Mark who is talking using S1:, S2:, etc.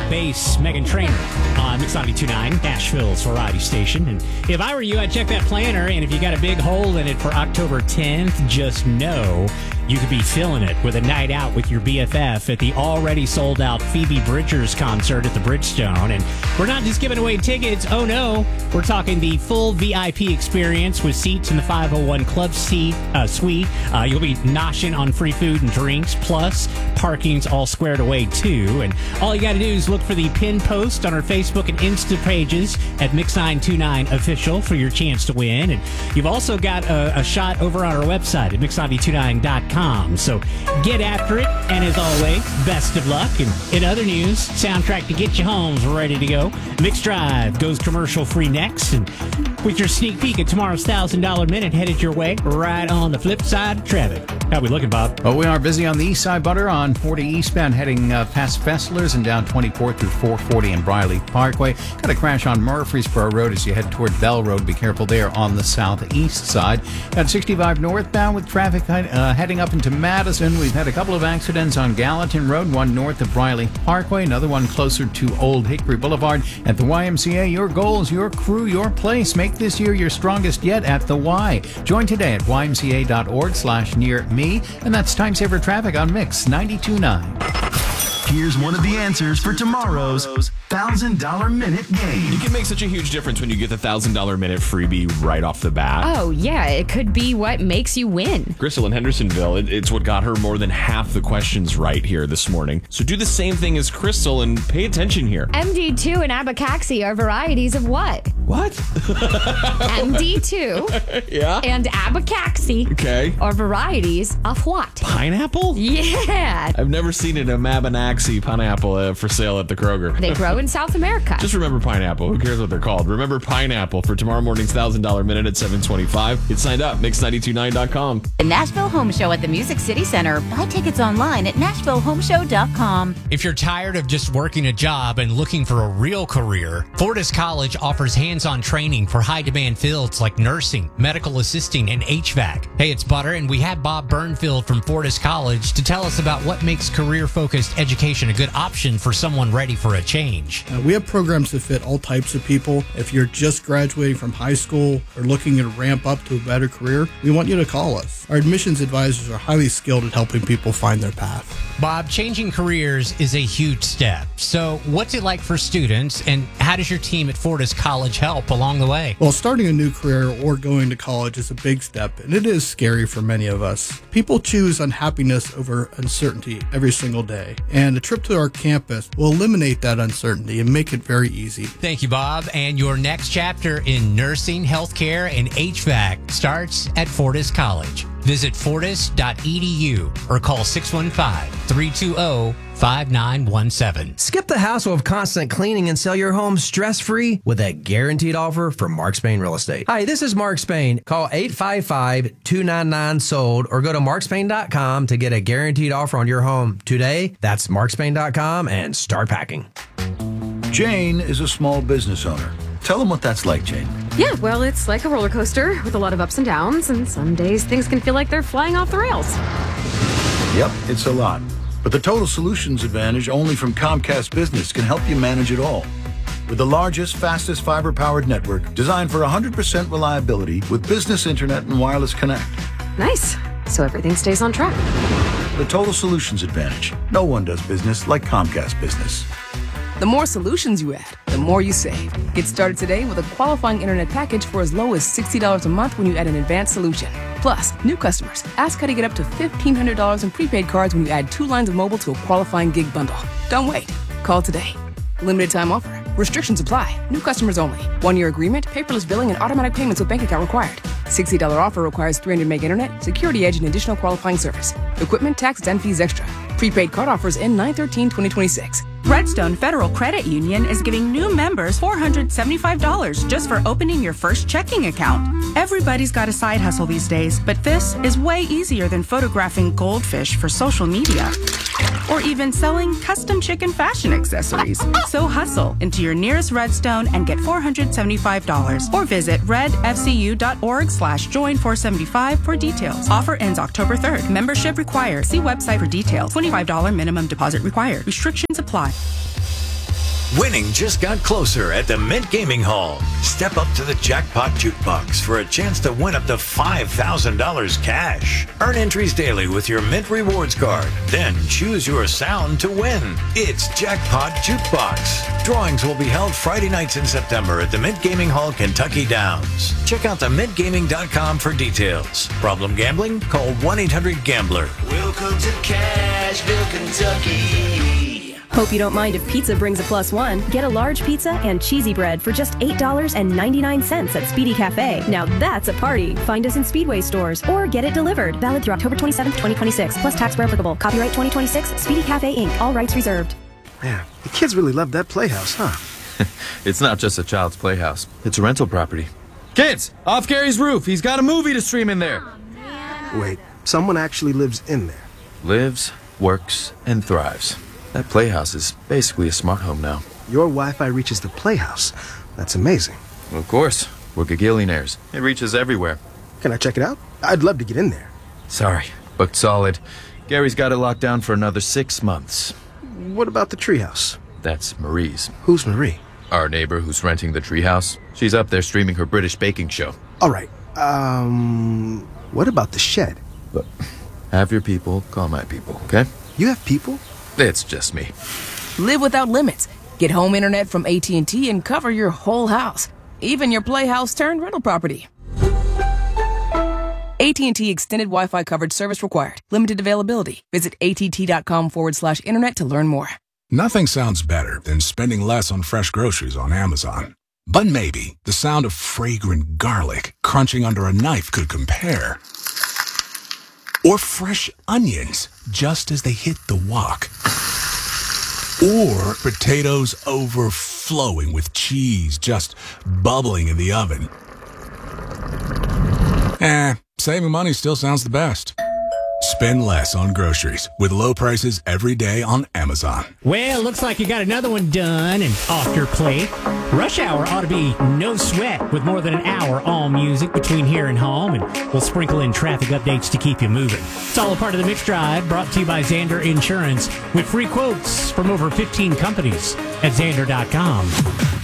S1: bass, Meghan Trainor on Mix 92.9, Nashville's variety station. And if I were you, I'd check that planner, and if you got a big hole in it for October 10th, just know you could be filling it with a night out with your BFF at the already sold-out Phoebe Bridgers concert at the Bridgestone. And we're not just giving away tickets. Oh, no. We're talking the full VIP experience with seats in the 501 Club suite. You'll be noshing on free food and drinks, plus parking's all squared away, too. And all you got to do is look for the pin post on our Facebook and Insta pages at Mix929 Official for your chance to win. And you've also got a shot over on our website at Mix929.com. So get after it, and as always, best of luck. And in other news, Soundtrack to Get You Home's ready to go. Mix Drive goes commercial-free next, and with your sneak peek at tomorrow's $1,000 minute headed your way, right on the flip side of traffic. How we looking, Bob?
S2: Well, we are busy on the east side, Butter, on 40 eastbound, heading past Fesslers and down 24 through 440 and Briley Parkway. Got a crash on Murfreesboro Road as you head toward Bell Road. Be careful there on the southeast side. Got 65 northbound with traffic heading up into Madison. We've had a couple of accidents on Gallatin Road, one north of Briley Parkway, another one closer to Old Hickory Boulevard. At the YMCA, your goals, your crew, your place. Make this year your strongest yet at the Y. Join today at ymca.org/near-me, and that's Time Saver Traffic on Mix 92.9.
S3: Here's one of the answers for tomorrow's $1,000 minute game.
S4: You can make such a huge difference when you get the $1,000 minute freebie right off the bat.
S5: Oh, yeah. It could be what makes you win.
S4: Crystal in Hendersonville, it's what got her more than half the questions right here this morning. So do the same thing as Crystal and pay attention here.
S5: MD2 and Abacaxi are varieties of what?
S4: What?
S5: MD2
S4: yeah?
S5: and Abacaxi are varieties of what?
S4: Pineapple?
S5: Yeah.
S4: I've never seen an Amabanaxi pineapple for sale at the Kroger.
S5: They grow in South America.
S4: Just remember pineapple. Who cares what they're called? Remember pineapple for tomorrow morning's $1,000 minute at 7:25. Get signed up. Mix929.com.
S6: The Nashville Home Show at the Music City Center. Buy tickets online at NashvilleHomeShow.com.
S1: If you're tired of just working a job and looking for a real career, Fortis College offers hands-on training for high-demand fields like nursing, medical assisting, and HVAC. Hey, it's Butter, and we have Bob Burnfield from Fortis College to tell us about what makes career-focused education a good option for someone ready for a change.
S7: We have programs that fit all types of people. If you're just graduating from high school or looking to ramp up to a better career, we want you to call us. Our admissions advisors are highly skilled at helping people find their path.
S1: Bob, changing careers is a huge step. So what's it like for students, and how does your team at Fortis College help along the way?
S7: Well, starting a new career or going to college is a big step, and it is scary for many of us. People choose unhappiness over uncertainty every single day, and a trip to our campus will eliminate that uncertainty and make it very easy.
S1: Thank you, Bob. And your next chapter in nursing, healthcare, and HVAC starts at Fortis College. Visit fortis.edu or call 615-320-5917.
S8: Skip the hassle of constant cleaning and sell your home stress-free with a guaranteed offer from Mark Spain Real Estate. Hi, this is Mark Spain. Call 855-299-SOLD or go to markspain.com to get a guaranteed offer on your home today. That's markspain.com and start packing.
S9: Jane is a small business owner. Tell them what that's like, Jane.
S10: Yeah, well, it's like a roller coaster with a lot of ups and downs, and some days things can feel like they're flying off the rails.
S9: Yep, it's a lot. But the Total Solutions Advantage only from Comcast Business can help you manage it all. With the largest, fastest fiber-powered network designed for 100% reliability with business internet and wireless connect.
S10: Nice. So everything stays on track.
S9: The Total Solutions Advantage. No one does business like Comcast Business.
S11: The more solutions you add, the more you save. Get started today with a qualifying internet package for as low as $60 a month when you add an advanced solution. Plus, new customers, ask how to get up to $1,500 in prepaid cards when you add 2 lines of mobile to a qualifying gig bundle. Don't wait. Call today. Limited time offer. Restrictions apply. New customers only. 1-year agreement, paperless billing, and automatic payments with bank account required. $60 offer requires 300 meg internet, security edge, and additional qualifying service. Equipment, tax, and fees extra. Prepaid card offers end 9/13/2026.
S12: Redstone Federal Credit Union is giving new members $475 just for opening your first checking account. Everybody's got a side hustle these days, but this is way easier than photographing goldfish for social media or even selling custom chicken fashion accessories. So hustle into your nearest Redstone and get $475 or visit redfcu.org/join475 for details. Offer ends October 3rd. Membership required. See website for details. $25 minimum deposit required. Restrictions apply.
S13: Winning just got closer at the Mint Gaming Hall. Step up to the Jackpot Jukebox for a chance to win up to $5,000 cash. Earn entries daily with your Mint Rewards card. Then choose your sound to win. It's Jackpot Jukebox. Drawings will be held Friday nights in September at the Mint Gaming Hall, Kentucky Downs. Check out themintgaming.com for details. Problem gambling? Call 1-800-GAMBLER.
S14: Welcome to Cashville, Kentucky.
S15: Hope you don't mind if pizza brings a +1. Get a large pizza and cheesy bread for just $8.99 at Speedy Cafe. Now that's a party. Find us in Speedway stores or get it delivered. Valid through October 27th, 2026. Plus tax where applicable. Copyright 2026. Speedy Cafe, Inc. All rights reserved.
S16: Man, the kids really love that playhouse, huh?
S17: It's not just a child's playhouse. It's a rental property. Kids, off Gary's roof. He's got a movie to stream in there.
S16: Wait, someone actually lives in there?
S17: Lives, works, and thrives. That playhouse is basically a smart home now.
S16: Your Wi-Fi reaches the playhouse. That's amazing.
S17: Of course. We're gagillionaires. It reaches everywhere.
S16: Can I check it out? I'd love to get in there.
S17: Sorry, booked solid. Gary's got it locked down for another 6 months.
S16: What about the treehouse?
S17: That's Marie's.
S16: Who's Marie?
S17: Our neighbor who's renting the treehouse. She's up there streaming her British baking show.
S16: All right. What about the shed?
S17: Look, have your people call my people, okay?
S16: You have people?
S17: It's just me.
S11: Live without limits. Get home internet from AT&T and cover your whole house, even your playhouse turned rental property. AT&T Extended Wi-Fi coverage service required. Limited availability. Visit att.com/internet to learn more.
S18: Nothing sounds better than spending less on fresh groceries on Amazon. But maybe the sound of fragrant garlic crunching under a knife could compare. Or fresh onions just as they hit the wok. Or potatoes overflowing with cheese just bubbling in the oven. Saving money still sounds the best. Spend less on groceries with low prices every day on Amazon.
S1: Well, looks like you got another one done and off your plate. Rush Hour ought to be no sweat with more than an hour all music between here and home, and we'll sprinkle in traffic updates to keep you moving. It's all a part of the Mix Drive, brought to you by Xander Insurance, with free quotes from over 15 companies at Xander.com.